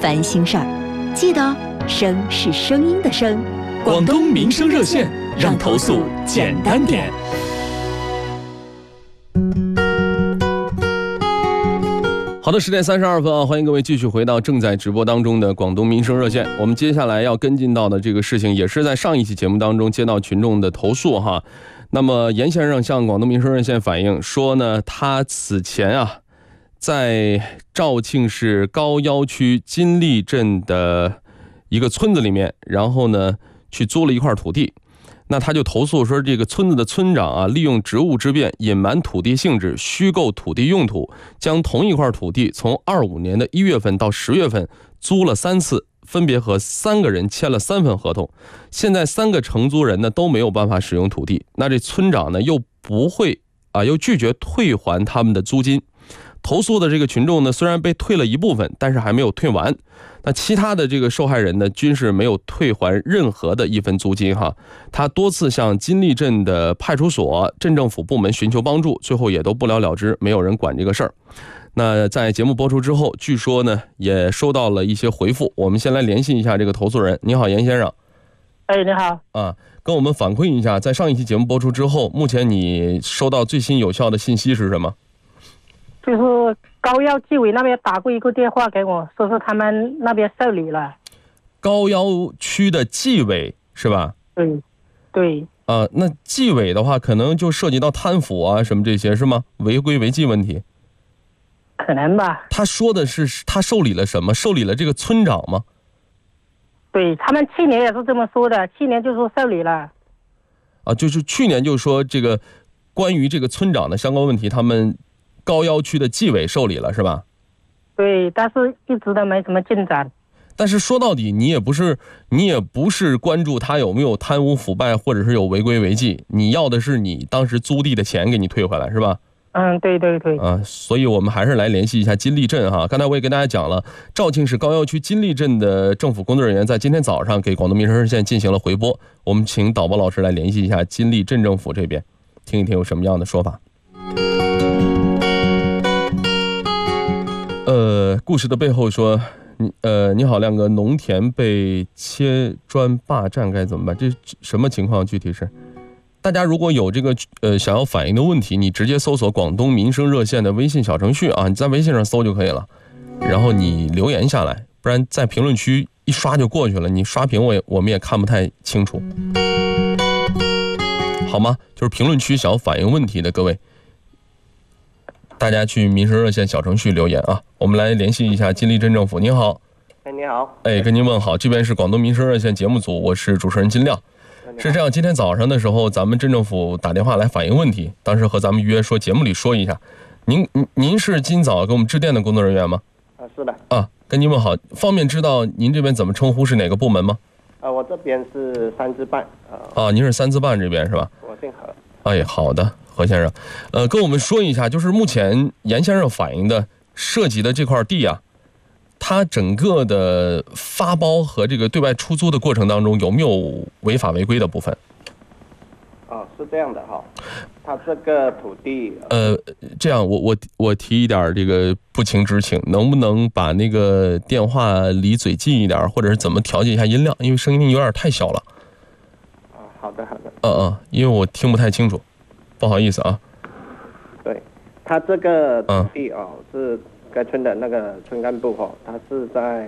烦心事儿。记得声是声音的声。 广东民生热线，让投诉简单点。好的，10点32分啊，欢迎各位继续回到正在直播当中的广东民生热线。我们接下来要跟进到的这个事情，也是在上一期节目当中接到群众的投诉哈。那么严先生向广东民生热线反映说呢，他此前啊，在肇庆市高腰区金利镇的一个村子里面，然后呢去租了一块土地。那他就投诉说，这个村子的村长啊，利用职务之便隐瞒土地性质，虚构土地用途，将同一块土地从25年的1月份到10月份租了3次，分别和3个人签了3份合同。现在3个承租人呢都没有办法使用土地，那这村长呢又拒绝退还他们的租金。投诉的这个群众呢，虽然被退了一部分，但是还没有退完。那其他的这个受害人呢，均是没有退还任何的一分租金哈。他多次向金利镇的派出所、镇政府部门寻求帮助，最后也都不了了之，没有人管这个事儿。那在节目播出之后，据说呢也收到了一些回复，我们先来联系一下这个投诉人。你好，严先生。 你好啊，跟我们反馈一下，在上一期节目播出之后，目前你收到最新有效的信息是什么？ 就是高腰纪委那边打过一个电话给我，说是他们那边受理了。 高腰区的纪委是吧？ 对。 那纪委的话，可能就涉及到贪腐啊什么这些是吗？违规违纪问题？ 可能吧。 他说的是他受理了什么？受理了这个村长吗？ 对，他们去年也是这么说的，去年就说受理了。 就是去年就说这个关于这个村长的相关问题，他们高腰区的纪委受理了是吧？ 对，但是一直都没什么进展。 但是说到底，你也不是关注他有没有贪污腐败或者是有违规违纪，你要的是你当时租地的钱给你退回来是吧？ 对。 所以我们还是来联系一下金利镇哈。刚才我也跟大家讲了，肇庆市高腰区金利镇的政府工作人员在今天早上给广东民生热线进行了回拨，我们请导播老师来联系一下金利镇政府这边，听一听有什么样的说法。故事的背后说，你好亮哥，农田被切砖霸占该怎么办？这什么情况？具体是？大家如果有这个想要反映的问题，你直接搜索广东民生热线的微信小程序啊，你在微信上搜就可以了，然后你留言下来，不然在评论区一刷就过去了，你刷屏我们也看不太清楚，好吗？就是评论区想要反映问题的各位，大家去民生热线小程序留言啊。我们来联系一下金利镇政府。您好。 你好。 跟您问好，这边是广东民生热线节目组，我是主持人金亮。是这样，今天早上的时候，咱们镇政府打电话来反映问题，当时和咱们约说节目里说一下。您是今早给我们致电的工作人员吗？ 是的。 跟您问好，方便知道您这边怎么称呼，是哪个部门吗？ 我这边是3支办。 您是3支办这边是吧？ 我姓何。 好的，何先生。跟我们说一下，就是目前严先生反映的涉及的这块地啊，它整个的发包和这个对外出租的过程当中，有没有违法违规的部分？ 是这样的哈，它这个土地这样我提一点这个不情之请，能不能把那个电话离嘴近一点，或者是怎么调节一下音量，因为声音有点太小了。 好的。 因为我听不太清楚，不好意思啊。 对，它这个土地是该村的那个村干部他是在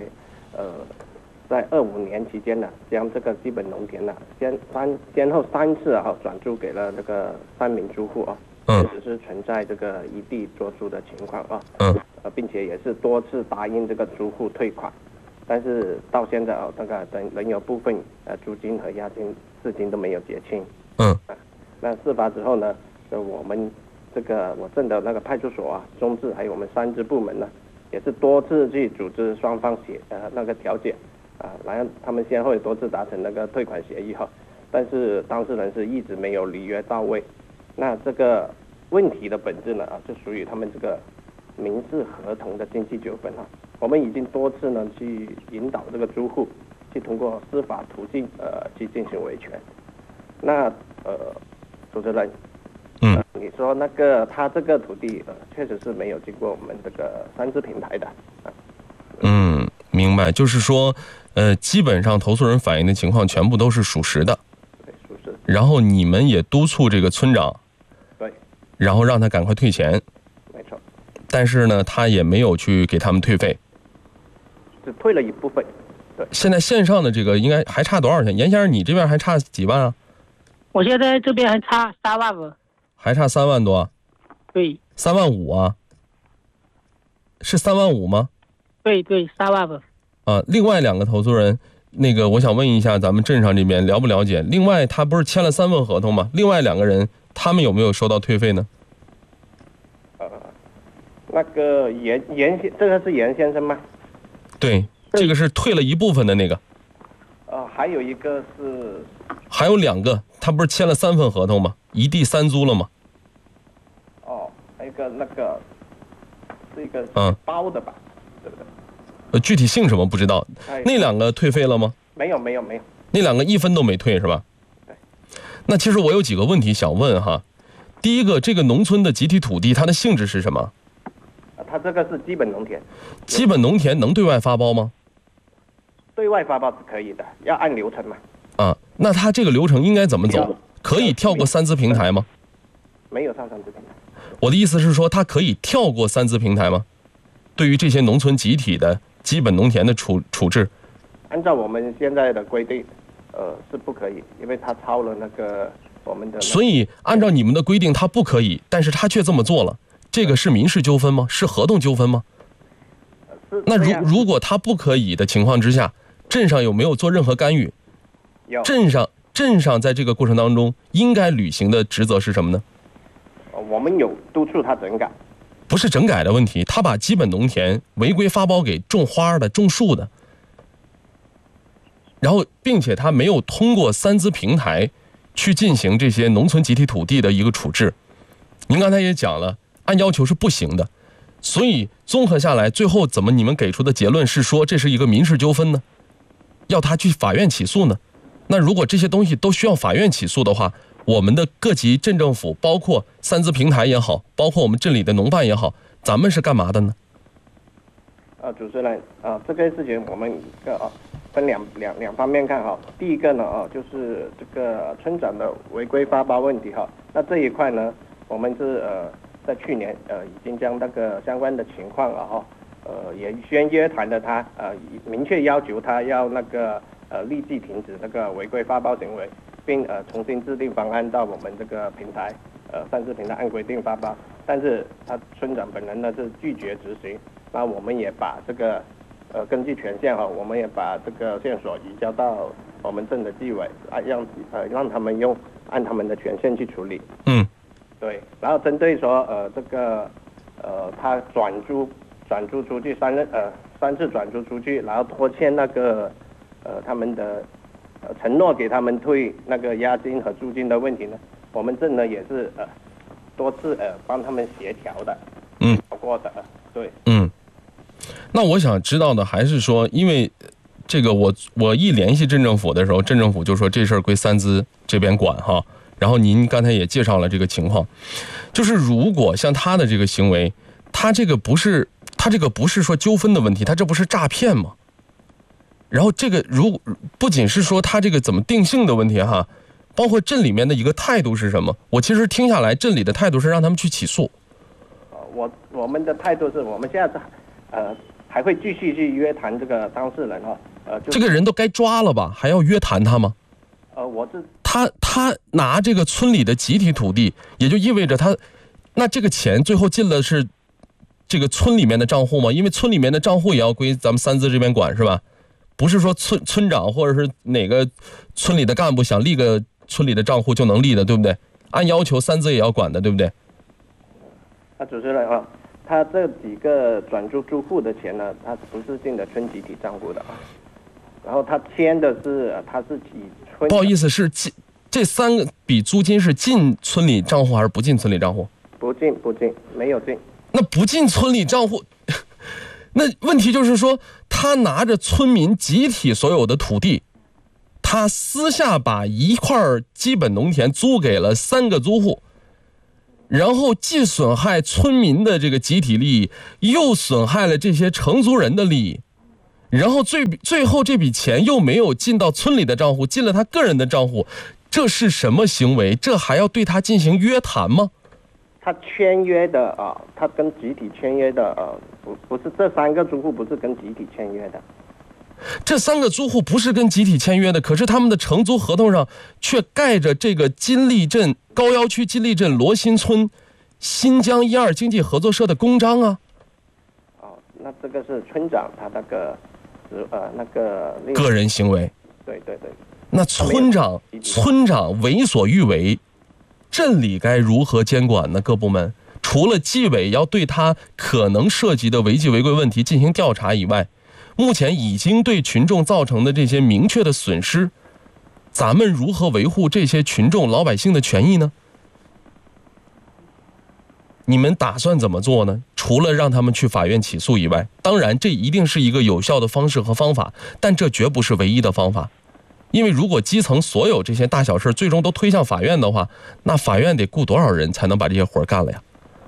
25年期间呢，将这个基本农田呢，先后3次转租给了那个3名租户确实是存在这个一地多租的情况并且也是多次答应这个租户退款，但是到现在那个仍有部分租金和押金至今都没有结清。那事发之后呢，我们我镇的那个派出所中治还有我们3支部门呢，也是多次去组织双方那个调解然后他们先后也多次达成那个退款协议但是当事人是一直没有履约到位。那这个问题的本质呢就属于他们这个民事合同的经济纠纷我们已经多次呢去引导这个租户去通过司法途径去进行维权。那主持人你说那个他这个土地确实是没有经过我们这个3支平台的。 明白，就是说，基本上投诉人反映的情况全部都是属实的， 对，属实。 然后你们也督促这个村长， 对， 然后让他赶快退钱， 没错。 但是呢，他也没有去给他们退费， 只退了一部分。对， 现在线上的这个应该还差多少钱？严先生，你这边还差几万啊？ 我现在这边还差3万吧。 还差3万多？ 对。 3万5啊？是3万5吗？ 对，3万吧。 啊，另外2个投诉人，那个我想问一下，咱们镇上这边了不了解？另外，他不是签了3份合同吗？另外2个人，他们有没有收到退费呢？ 那个这个是严先生吗？ 对，这个是退了一部分的那个。 还有一个是。 还有2个，他不是签了3份合同吗？一地3租了吗？ 还有一个那个是一个包的吧，对不对？ 具体姓什么不知道。那2个退费了吗？ 没有。 那2个1分都没退是吧？ 对。 那其实我有几个问题想问哈。第一个，这个农村的集体土地它的性质是什么？ 它这个是基本农田。 基本农田能对外发包吗？ 对外发包是可以的，要按流程嘛。 那它这个流程应该怎么走？可以跳过3资平台吗？ 没有上3资平台。 我的意思是说，它可以跳过3资平台吗？对于这些农村集体的基本农田的处置， 按照我们现在的规定，是不可以，因为它超了那个我们的。 所以按照你们的规定，它不可以，但是他却这么做了，这个是民事纠纷吗？是合同纠纷吗？那如果他不可以的情况之下，镇上有没有做任何干预？ 有。 镇上在这个过程当中应该履行的职责是什么呢？ 我们有督促他整改。 不是整改的问题，他把基本农田违规发包给种花的、种树的，然后并且他没有通过3资平台去进行这些农村集体土地的一个处置。您刚才也讲了，按要求是不行的，所以综合下来，最后怎么你们给出的结论是说这是一个民事纠纷呢？要他去法院起诉呢？那如果这些东西都需要法院起诉的话，我们的各级镇政府，包括3资平台也好，包括我们镇里的农办也好，咱们是干嘛的呢？ 主持人这个事情我们分两方面看哈。第一个呢就是这个村长的违规发包问题哈。那这一块呢，我们是在去年已经将那个相关的情况也先约谈了他，明确要求他要那个立即停止那个违规发包行为，并重新制定方案到我们这个平台3资平台按规定发包。但是他村长本人呢是拒绝执行。那我们也把这个根据权限我们也把这个线索移交到我们镇的纪委，让他们按他们的权限去处理。对。然后针对说这个他转租出去3次转租出去，然后拖欠那个他们的承诺给他们退那个押金和租金的问题呢，我们镇呢也是多次帮他们协调的。过的。对。 那我想知道的还是说，因为这个我一联系镇政府的时候，镇政府就说这事儿归3资这边管哈。然后您刚才也介绍了这个情况，就是如果像他的这个行为，他这个不是说纠纷的问题，他这不是诈骗吗？然后这个不仅是说他这个怎么定性的问题哈，包括镇里面的一个态度是什么？我其实听下来，镇里的态度是让他们去起诉。 我们的态度是我们现在还会继续去约谈这个当事人这个人都该抓了吧，还要约谈他吗？他拿这个村里的集体土地，也就意味着那这个钱最后进的是这个村里面的账户吗？因为村里面的账户也要归咱们3资这边管是吧？不是说村长或者是哪个村里的干部想立个村里的账户就能立的，对不对？按要求3资也要管的，对不对？ 主持人他这几个转租住户的钱呢，他不是进的村集体账户的然后他签的是他是以村。不好意思，是这3笔租金是进村里账户还是不进村里账户？ 不进，没有进。 那不进村里账户，那问题就是说，他拿着村民集体所有的土地，他私下把一块基本农田租给了3个租户。然后既损害村民的这个集体利益，又损害了这些承租人的利益， 然后最后这笔钱又没有进到村里的账户，进了他个人的账户，这是什么行为？这还要对他进行约谈吗？ 他签约的啊，他跟集体签约的不是这3个租户不是跟集体签约的。 这3个租户不是跟集体签约的，可是他们的承租合同上却盖着这个金利镇高要区金利镇罗新村新疆1、2经济合作社的公章啊。 哦，那这个是村长他那个个人行为。 对对对。 那村长为所欲为，镇里该如何监管呢？各部门除了纪委要对他可能涉及的违纪违规问题进行调查以外，目前已经对群众造成的这些明确的损失，咱们如何维护这些群众老百姓的权益呢？你们打算怎么做呢？除了让他们去法院起诉以外，当然这一定是一个有效的方式和方法，但这绝不是唯一的方法。因为如果基层所有这些大小事最终都推向法院的话，那法院得雇多少人才能把这些活干了呀？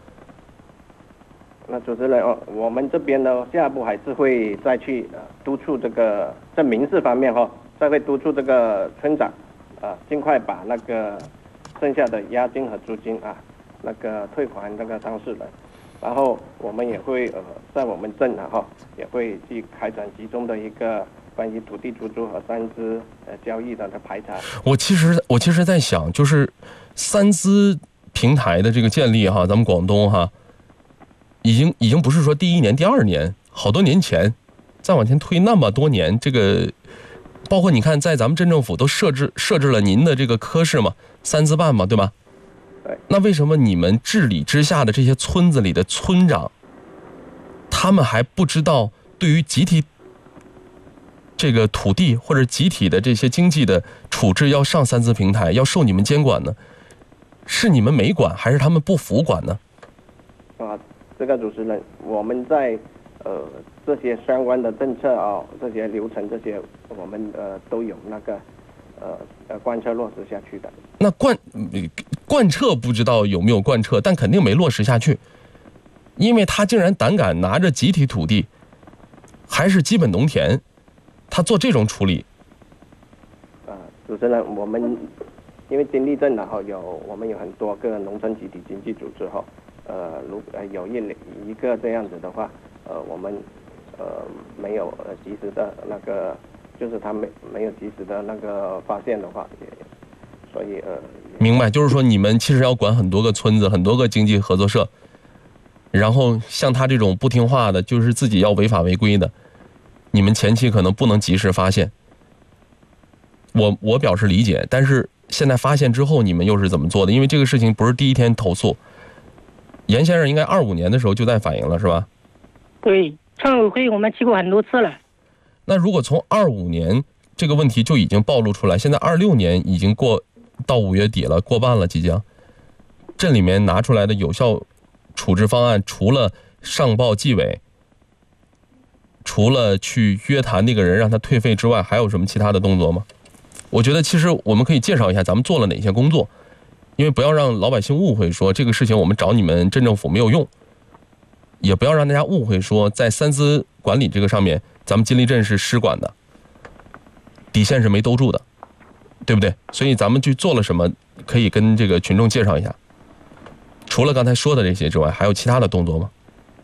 那主持人我们这边呢，下一步还是会再去督促在民事方面再会督促这个村长尽快把那个剩下的押金和租金那个退还那个当事人，然后我们也会在我们镇也会去开展集中的一个关于土地出租和三资交易的排查。我其实在想，就是三资平台的这个建立咱们广东已经不是说第1年第2年，好多年前，再往前推那么多年，这个包括你看在咱们镇政府都设置了您的这个科室嘛，三资办嘛，对吧？ 对。 那为什么你们治理之下的这些村子里的村长，他们还不知道对于集体这个土地或者集体的这些经济的处置要上三资平台，要受你们监管呢？是你们没管，还是他们不服管呢？ 这个主持人，我们在这些相关的政策这些流程这些，我们都有那个贯彻落实下去的。 那贯彻不知道有没有贯彻，但肯定没落实下去，因为他竟然胆敢拿着集体土地，还是基本农田，他做这种处理。 主持人，我们因为金利镇我们有很多个农村集体经济组织如有一个这样子的话，我们没有及时的那个，就是他没有及时的那个发现的话，所以明白，就是说你们其实要管很多个村子，很多个经济合作社，然后像他这种不听话的，就是自己要违法违规的，你们前期可能不能及时发现。我表示理解，但是现在发现之后，你们又是怎么做的？因为这个事情不是第一天投诉。严先生应该25年的时候就在反映了，是吧？ 对，村委会我们去过很多次了。 那如果从25年这个问题就已经暴露出来，现在26年已经到5月底了，过半了即将。镇里面拿出来的有效处置方案，除了上报纪委，除了去约谈那个人让他退费之外，还有什么其他的动作吗？我觉得其实我们可以介绍一下咱们做了哪些工作。因为不要让老百姓误会说这个事情我们找你们镇政府没有用，也不要让大家误会说在三资管理这个上面咱们金利镇是失管的，底线是没兜住的，对不对？所以咱们去做了什么可以跟这个群众介绍一下。除了刚才说的这些之外，还有其他的动作吗？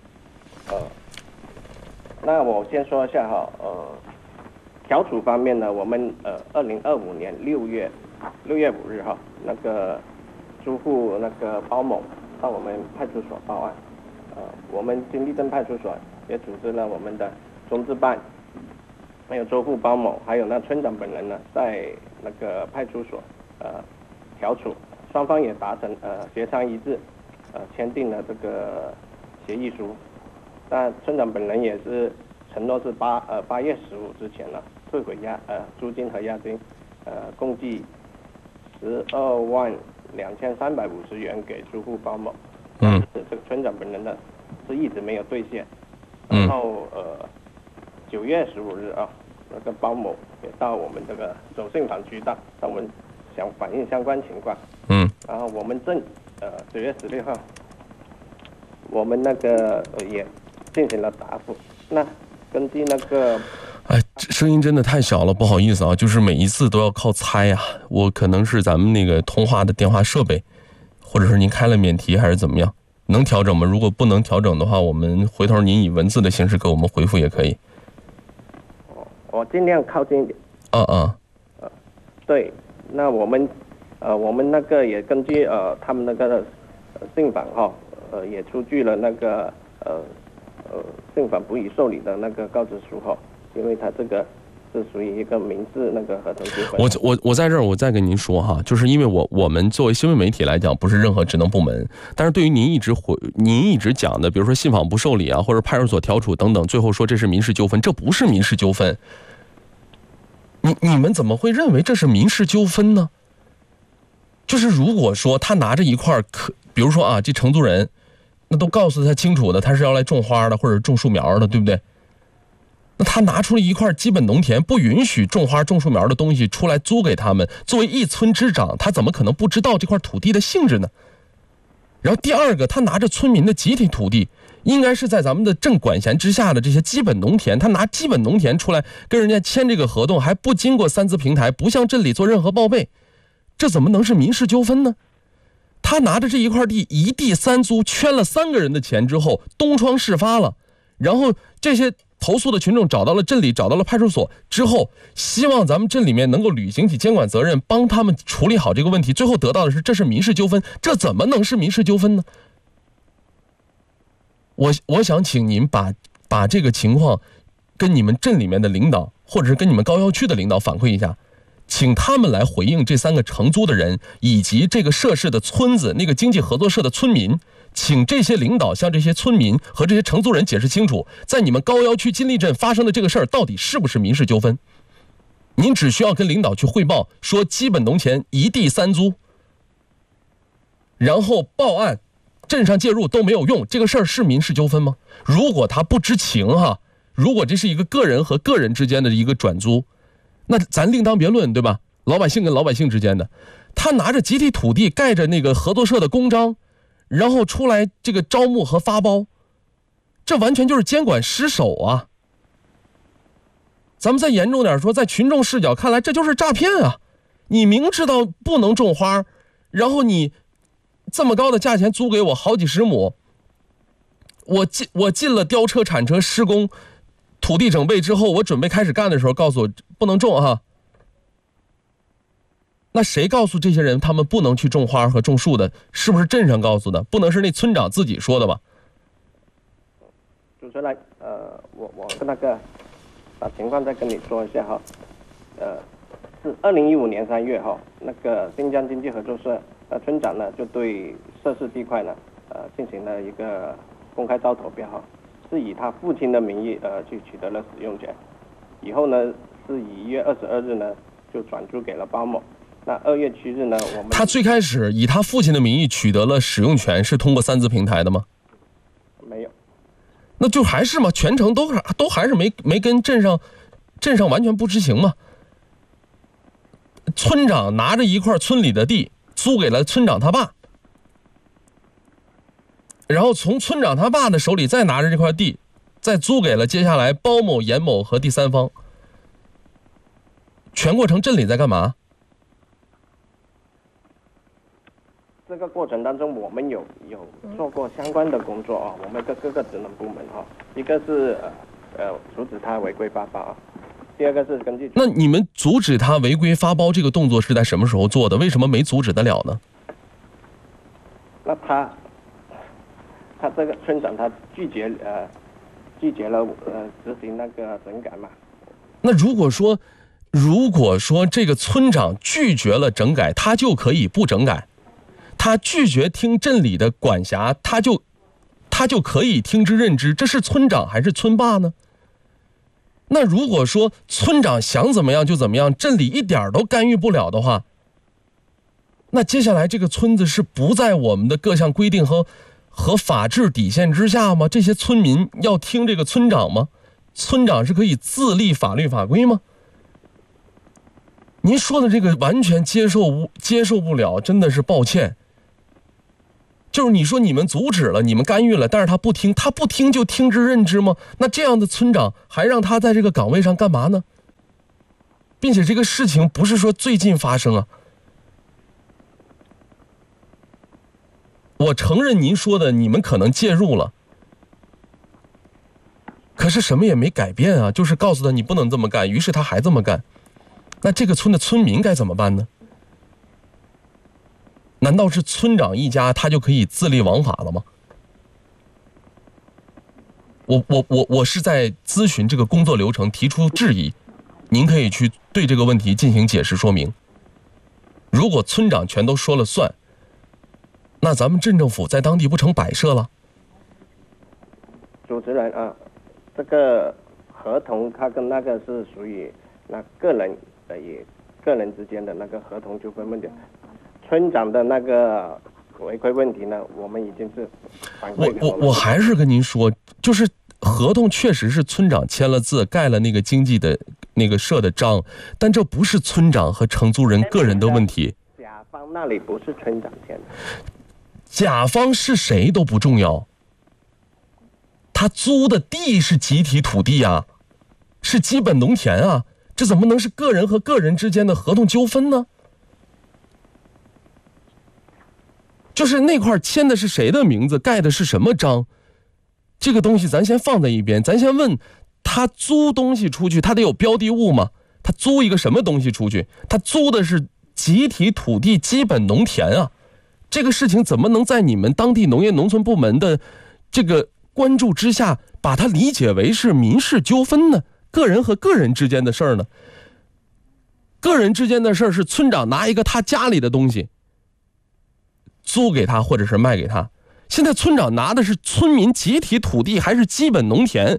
那我先说一下调处方面呢，我们2025年6月5日那个租户那个包某到我们派出所报案，我们金利镇派出所也组织了我们的中治办，还有租户包某，还有那村长本人呢，在那个派出所调处，双方也达成协商一致，签订了这个协议书。那村长本人也是承诺是8月15之前退回租金和押金，共计122350元给租户包某。这个村长本人呢是一直没有兑现。然后9月15日那个包某也到我们这个走信访渠道，我们想反映相关情况。然后我们镇9月16号，我们那个也进行了答复。那根据那个， 哎，声音真的太小了，不好意思啊，就是每一次都要靠猜啊。我可能是咱们那个通话的电话设备，或者是您开了免提还是怎么样？能调整吗？如果不能调整的话，我们回头您以文字的形式给我们回复也可以。 我尽量靠近一点。对，那我们那个也根据他们那个信访也出具了那个信访不予受理的那个告知书因为他这个是属于一个民事那个合同纠纷。 我在这儿我再跟您说哈，就是因为我们作为新闻媒体来讲，不是任何职能部门，但是对于您一直讲的，比如说信访不受理啊，或者派出所调处等等，最后说这是民事纠纷，这不是民事纠纷。你们怎么会认为这是民事纠纷呢？就是如果说他拿着一块比如说啊，这承租人那都告诉他清楚的，他是要来种花的或者种树苗的，对不对？那他拿出了一块基本农田，不允许种花种树苗的东西出来租给他们，作为一村之长，他怎么可能不知道这块土地的性质呢？然后第二个，他拿着村民的集体土地，应该是在咱们的镇管辖之下的这些基本农田，他拿基本农田出来跟人家签这个合同，还不经过三资平台，不向镇里做任何报备，这怎么能是民事纠纷呢？他拿着这一块地一地三租，圈了3个人的钱之后，东窗事发了，然后这些投诉的群众找到了镇里，找到了派出所之后，希望咱们镇里面能够履行起监管责任，帮他们处理好这个问题，最后得到的是这是民事纠纷，这怎么能是民事纠纷呢？我想请您把这个情况跟你们镇里面的领导，或者是跟你们高校区的领导反馈一下，请他们来回应这3个承租的人以及这个涉事的村子那个经济合作社的村民，请这些领导向这些村民和这些承租人解释清楚，在你们高要区金利镇发生的这个事儿到底是不是民事纠纷。您只需要跟领导去汇报说基本农田一地三租，然后报案，镇上介入都没有用，这个事儿是民事纠纷吗？如果他不知情如果这是一个个人和个人之间的一个转租，那咱另当别论，对吧？老百姓跟老百姓之间的，他拿着集体土地盖着那个合作社的公章，然后出来这个招募和发包，这完全就是监管失守啊！咱们再严重点说，在群众视角看来，这就是诈骗啊！你明知道不能种花，然后你这么高的价钱租给我好几十亩，我进了吊车铲车施工土地整备之后，我准备开始干的时候告诉我不能种那谁告诉这些人他们不能去种花和种树的？是不是镇上告诉的？不能是那村长自己说的吧？ 主持人，我那个把情况再跟你说一下是2015年3月那个新疆经济合作社村长呢就对涉事地块呢进行了一个公开招投标是以他父亲的名义去取得了使用权，以后呢是以1月22日呢就转租给了包某。那2月7日呢，他最开始以他父亲的名义取得了使用权，是通过三资平台的吗？ 没有。 那就还是嘛，全程都还是没跟镇上完全不知情嘛。村长拿着一块村里的地租给了村长他爸，然后从村长他爸的手里再拿着这块地再租给了接下来包某、严某和第三方。全过程镇里在干嘛？ 这个过程当中，我们有做过相关的工作我们各个职能部门一个是阻止他违规发包第二个是根据。 那你们阻止他违规发包这个动作是在什么时候做的？为什么没阻止得了呢？ 那他这个村长他拒绝了执行那个整改嘛。 那如果说这个村长拒绝了整改，他就可以不整改。他拒绝听镇里的管辖，他就可以听之任之，这是村长还是村霸呢？那如果说村长想怎么样就怎么样，镇里一点都干预不了的话，那接下来这个村子是不在我们的各项规定和法治底线之下吗？这些村民要听这个村长吗？村长是可以自立法律法规吗？您说的这个完全接受不了，真的是抱歉。 就是你说你们阻止了，你们干预了，但是他不听，他不听就听之任之吗？那这样的村长还让他在这个岗位上干嘛呢？并且这个事情不是说最近发生啊。我承认您说的，你们可能介入了，可是什么也没改变啊，就是告诉他你不能这么干，于是他还这么干。那这个村的村民该怎么办呢？难道是村长一家他就可以自立王法了吗？我是在咨询这个工作流程，提出质疑，您可以去对这个问题进行解释说明。如果村长全都说了算，那咱们镇政府在当地不成摆设了？ 主持人啊，这个合同它跟那个是属于那个人之间的那个合同纠纷问题。村长的那个违规问题呢，我们已经是反馈给我还是跟您说，就是合同确实是村长签了字，盖了那个经济的那个社的章，但这不是村长和承租人个人的问题。 甲方那里不是村长签的， 甲方是谁都不重要，他租的地是集体土地啊，是基本农田啊，这怎么能是个人和个人之间的合同纠纷呢？就是那块签的是谁的名字，盖的是什么章，这个东西咱先放在一边，咱先问他租东西出去，他得有标的物吗？他租一个什么东西出去？他租的是集体土地基本农田啊，这个事情怎么能在你们当地农业农村部门的这个关注之下，把它理解为是民事纠纷呢？个人和个人之间的事儿呢？个人之间的事儿是村长拿一个他家里的东西租给他或者是卖给他，现在村长拿的是村民集体土地还是基本农田，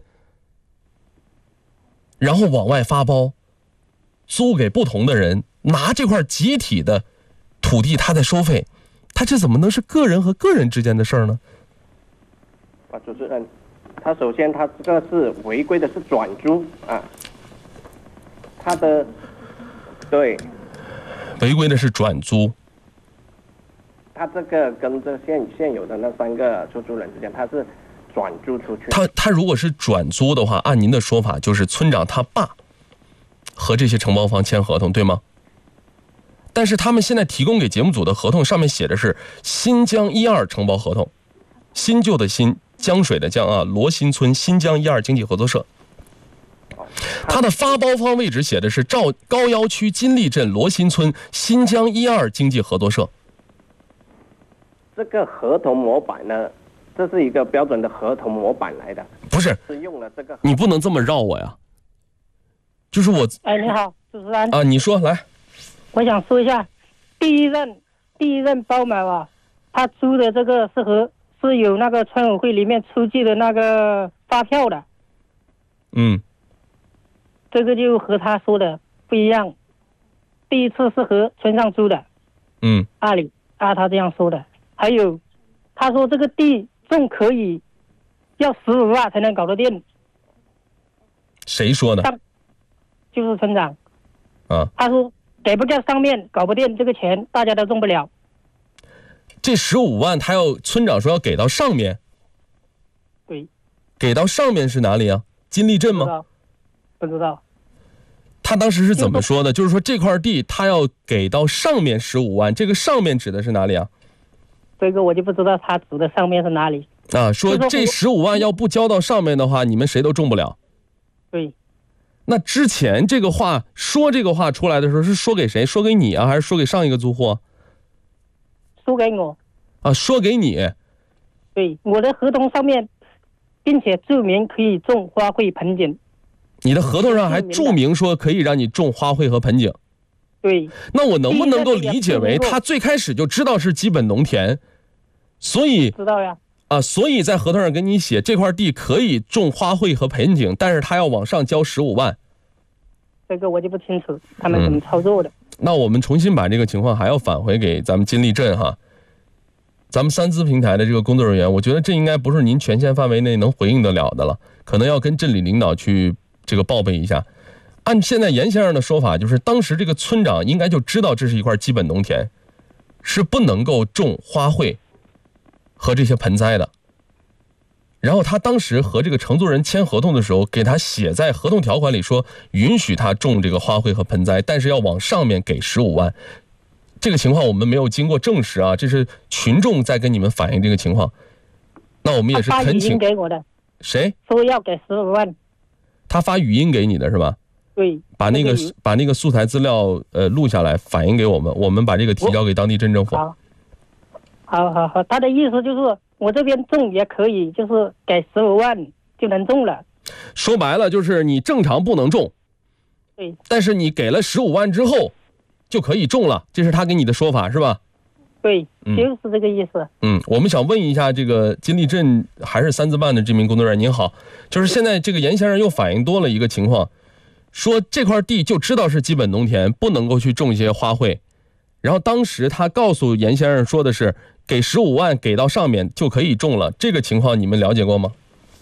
然后往外发包租给不同的人，拿这块集体的土地他在收费，他这怎么能是个人和个人之间的事儿呢？ 主持人，他首先他这个是违规的，是转租啊，他的对违规的是转租。 他这个跟这现有的那3个出租人之间，他是转租出去。 他如果是转租的话，按您的说法，就是村长他爸和这些承包方签合同，对吗？但是他们现在提供给节目组的合同上面写的是新疆1-2承包合同，新旧的新，江水的江啊，罗新村新疆1-2经济合作社。他的发包方位置写的是高腰区金利镇罗新村新疆1-2经济合作社。 这个合同模板呢，这是一个标准的合同模板来的， 不是用了这个。 你不能这么绕我呀。就是我， 哎，你好，主持人啊，你说来。 我想说一下，第一任包买啊，他租的这个是有那个村委会里面出具的那个发票的。这个就和他说的不一样，第一次是和村上租的。按他这样说的。还有，他说这个地种可以要15万才能搞得定。 谁说的？ 就是村长。 啊。 他说给不掉上面搞不定，这个钱大家都种不了。 这15万他要村长说要给到上面。 对。 给到上面是哪里啊？金利镇吗？ 不知道。 他当时是怎么说的？就是说这块地他要给到上面15万，这个上面指的是哪里啊？ 这个我就不知道他指的上面是哪里啊。说这15万要不交到上面的话，你们谁都种不了。 对。 那之前这个话说这个话出来的时候是说给谁？说给你啊，还是说给上一个租户？ 说给我。 啊，说给你。 对，我的合同上面并且注明可以种花卉盆景。 你的合同上还注明说可以让你种花卉和盆景。 对。 那我能不能够理解为他最开始就知道是基本农田，所以知道呀。 所以在合同上跟你写这块地可以种花卉和盆景，但是他要往上交15万。 这个我就不清楚他们怎么操作的。 那我们重新把这个情况还要返回给咱们金利镇哈，咱们3资平台的这个工作人员，我觉得这应该不是您权限范围内能回应得了的了，可能要跟镇里领导去这个报备一下。按现在严先生的说法，就是当时这个村长应该就知道这是一块基本农田，是不能够种花卉和这些盆栽的。然后他当时和这个承租人签合同的时候，给他写在合同条款里说，允许他种这个花卉和盆栽，但是要往上面给15万。这个情况我们没有经过证实啊，这是群众在跟你们反映这个情况。那我们也是恳请。 他发语音给我的。 谁？ 说要给15万。他发语音给你的是吧？ 对。 把那个素材资料录下来反映给我们，我们把这个提交给当地镇政府。 好，他的意思就是我这边种也可以，就是给15万就能种了。 说白了就是你正常不能种， 对， 但是你给了15万之后就可以种了，这是他给你的说法是吧？ 对，就是这个意思。 我们想问一下这个金利镇还是3字办的这名工作人员，您好，就是现在这个严先生又反映多了一个情况，说这块地就知道是基本农田，不能够去种一些花卉，然后当时他告诉严先生说的是给15万给到上面就可以种了，这个情况你们了解过吗？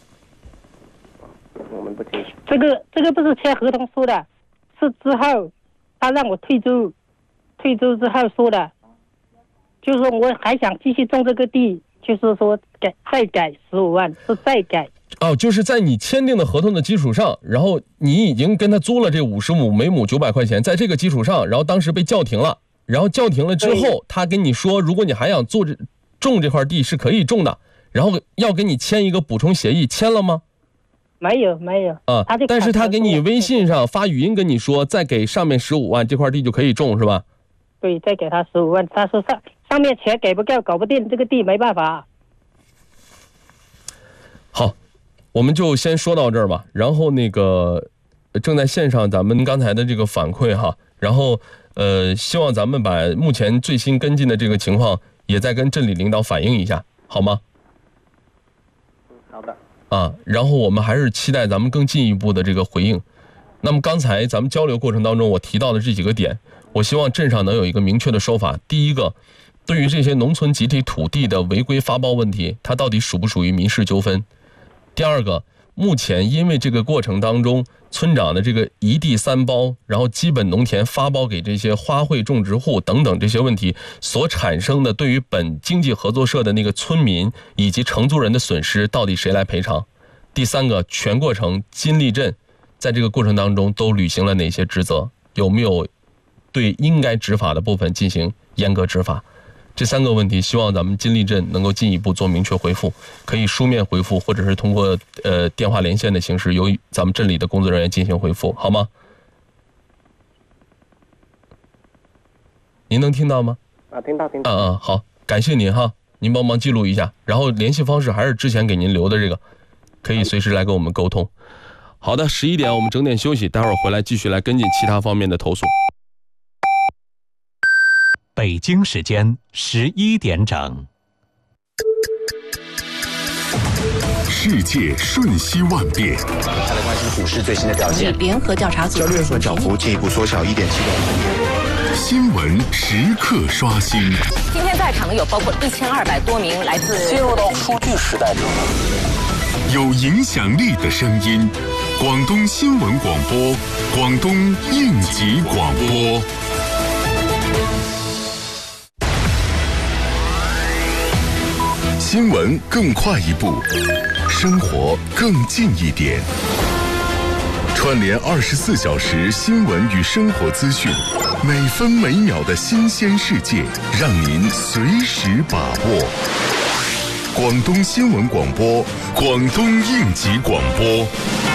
我们不清楚。 这个不是签合同说的，是之后他让我退租之后说的，就是说我还想继续种这个地，就是说再改15万，是再改。 就是在你签订的合同的基础上，然后你已经跟他租了这50亩，每亩900块钱，在这个基础上，然后当时被叫停了，然后叫停了之后，他跟你说，如果你还想种这块地是可以种的，然后要跟你签一个补充协议，签了吗？ 没有但是他给你微信上发语音跟你说，再给上面15万，这块地就可以种是吧？ 对，再给他15万，他说上面钱给不够，搞不定，这个地没办法。 好，我们就先说到这儿吧。然后那个正在线上咱们刚才的这个反馈哈，然后希望咱们把目前最新跟进的这个情况也再跟镇里领导反映一下，好吗？ 好的。 然后我们还是期待咱们更进一步的这个回应。那么刚才咱们交流过程当中我提到的这几个点，我希望镇上能有一个明确的说法。第一个，对于这些农村集体土地的违规发包问题，它到底属不属于民事纠纷？第二个，目前因为这个过程当中村长的这个一地3包，然后基本农田发包给这些花卉种植户等等这些问题所产生的对于本经济合作社的那个村民以及承租人的损失，到底谁来赔偿？第三个，全过程金利镇在这个过程当中都履行了哪些职责？有没有对应该执法的部分进行严格执法？这3个问题希望咱们金利镇能够进一步做明确回复，可以书面回复，或者是通过电话连线的形式由咱们镇里的工作人员进行回复，好吗？您能听到吗？ 听到。 好，感谢您哈，您帮忙记录一下，然后联系方式还是之前给您留的这个，可以随时来跟我们沟通。好的，11点我们整点休息，待会儿回来继续来跟进其他方面的投诉。 北京时间11点整。 世界瞬息万变， 来关心股市最新的表现。 联合调查组交易日份涨幅进一步缩小1.7个百分点。 新闻时刻刷新。 今天在场的有包括1200多名来自。 进入到数据时代中， 有影响力的声音，广东新闻广播，广东应急广播。新闻更快一步，生活更近一点。串联24小时新闻与生活资讯，每分每秒的新鲜世界，让您随时把握。广东新闻广播，广东应急广播。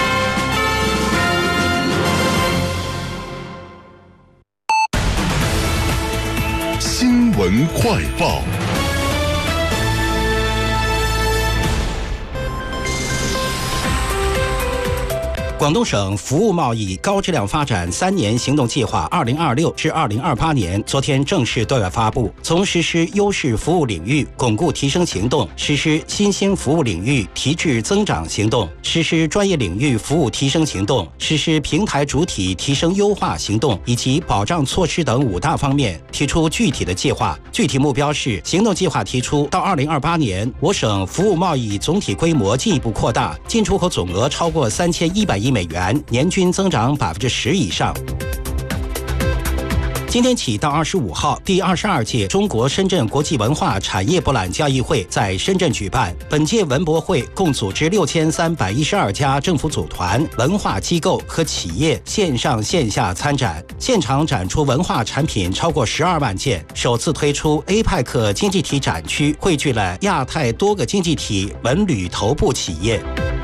新闻快报。 广东省服务贸易高质量发展3年行动计划2026至2028年昨天正式对外发布，从实施优势服务领域巩固提升行动，实施新兴服务领域提质增长行动，实施专业领域服务提升行动，实施平台主体提升优化行动以及保障措施等5大方面提出具体的计划。具体目标是，行动计划提出到2028年，我省服务贸易总体规模进一步扩大，进出口总额超过3100亿美元，年均增长10%以上。 今天起到25号，第22届中国深圳国际文化产业博览交易会在深圳举办。本届文博会共组织6312家政府组团、文化机构和企业线上线下参展，现场展出文化产品超过12万件。首次推出 APEC 经济体展区，汇聚了亚太多个经济体文旅头部企业。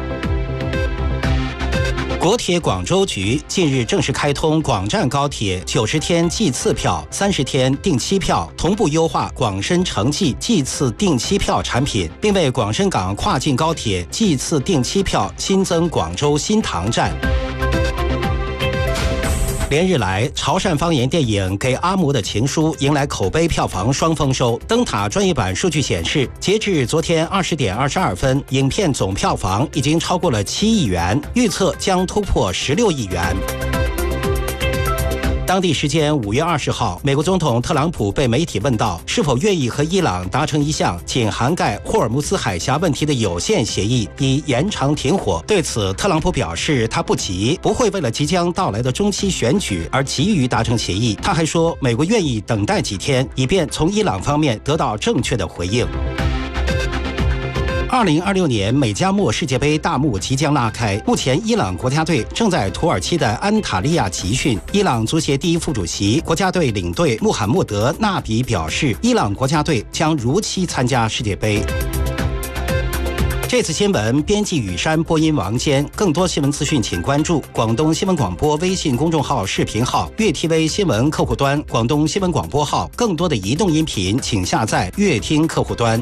国铁广州局近日正式开通广湛高铁90天计次票、30天定期票，同步优化广深城际计次定期票产品，并为广深港跨境高铁计次定期票新增广州新塘站。连日来，潮汕方言电影《给阿嬷的情书》迎来口碑票房双丰收。灯塔专业版数据显示，截至昨天20点22分，影片总票房已经超过了7亿元，预测将突破16亿元。当地时间5月20号，美国总统特朗普被媒体问到是否愿意和伊朗达成一项仅涵盖霍尔木兹海峡问题的有限协议，以延长停火。对此，特朗普表示他不急，不会为了即将到来的中期选举而急于达成协议。他还说，美国愿意等待几天，以便从伊朗方面得到正确的回应。2026年美加墨世界杯大幕即将拉开，目前伊朗国家队正在土耳其的安塔利亚集训。伊朗足协第一副主席、国家队领队穆罕默德·纳比表示，伊朗国家队将如期参加世界杯。这次新闻编辑雨山，播音王坚。更多新闻资讯，请关注广东新闻广播微信公众号、视频号、粤 TV 新闻客户端、广东新闻广播号。更多的移动音频，请下载粤听客户端。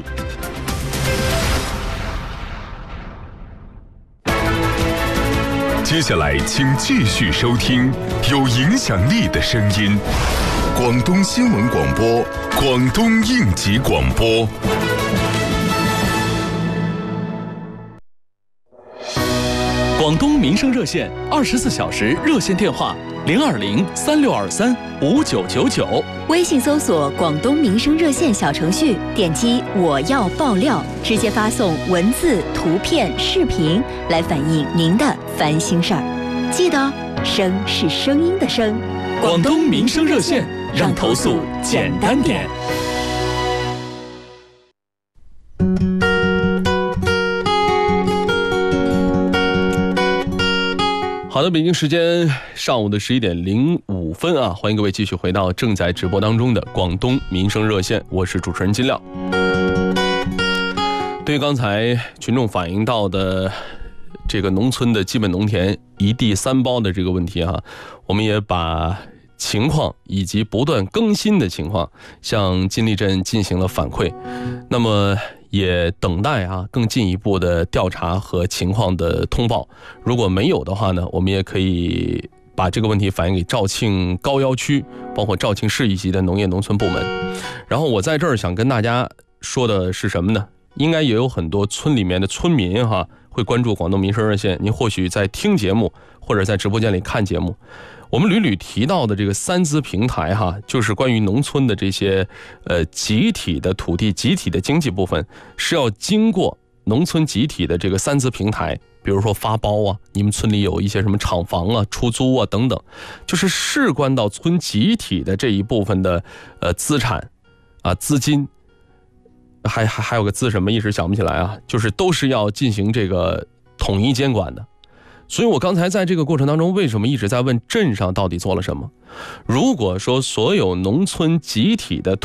接下来，请继续收听有影响力的声音——广东新闻广播、广东应急广播。 广东民生热线24小时热线电话02036235999， 微信搜索广东民生热线小程序，点击我要爆料，直接发送文字、图片、视频来反映您的烦心事儿。记得声是声音的声。 广东民生热线，让投诉简单点。 好的，北京时间上午的11点05分啊，欢迎各位继续回到正在直播当中的广东民生热线，我是主持人金亮。对于刚才群众反映到的这个农村的基本农田一地三包的这个问题啊，我们也把情况以及不断更新的情况向金利镇进行了反馈，那么也等待更进一步的调查和情况的通报。如果没有的话呢，我们也可以把这个问题反映给肇庆高要区，包括肇庆市一级的农业农村部门。然后我在这儿想跟大家说的是什么呢？应该也有很多村里面的村民会关注广东民生热线，您或许在听节目或者在直播间里看节目。我们屡屡提到的这个三资平台就是关于农村的这些集体的土地、集体的经济部分，是要经过农村集体的这个三资平台，比如说发包你们村里有一些什么厂房出租等等，就是事关到村集体的这一部分的资产资金，还有个字什么一时想不起来就是都是要进行这个统一监管的。所以我刚才在这个过程当中，为什么一直在问镇上到底做了什么？如果说所有农村集体的